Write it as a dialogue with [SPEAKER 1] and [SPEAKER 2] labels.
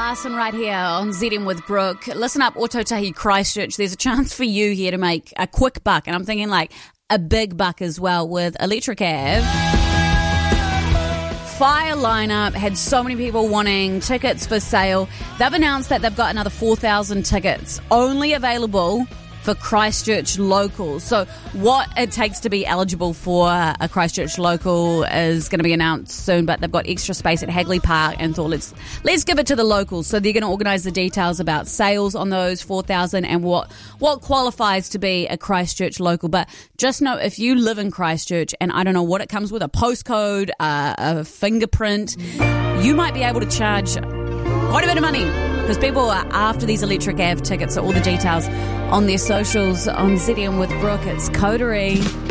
[SPEAKER 1] Larson right here on ZM with Brooke. Listen up, Ōtautahi Christchurch. There's a chance for you here to make a quick buck, and I'm thinking like a big buck as well with Electric Ave. Fire lineup, had so many people wanting tickets for sale. They've announced that they've got another 4,000 tickets only available for Christchurch locals. So what it takes to be eligible for a Christchurch local is going to be announced soon, but they've got extra space at Hagley Park and thought let's give it to the locals. So they're going to organise the details about sales on those 4,000 and what qualifies to be a Christchurch local. But just know, if you live in Christchurch and I don't know what it comes with, a postcode, a fingerprint, you might be able to charge quite a bit of money because people are after these Electric Ave tickets. So all the details on their socials on ZM with Brooke. It's Coterie.